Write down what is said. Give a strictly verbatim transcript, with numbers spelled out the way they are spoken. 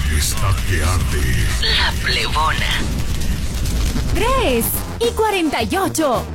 está que arde. La Plebona. Tres y cuarenta y ocho.